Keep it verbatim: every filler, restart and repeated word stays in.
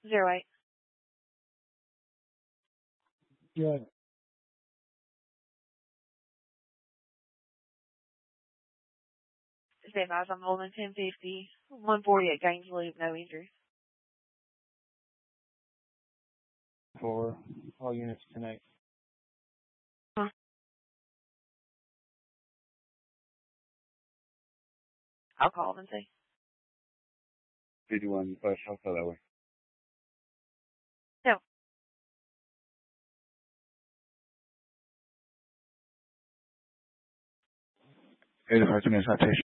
Zero eight. Yeah. Stand by, I'm holding ten fifty. one forty at Gaines Loop, no injuries. For all units tonight. Huh. I'll call them and see. fifty-one, West, I'll go that way. No. eighty-five, two minutes, citation.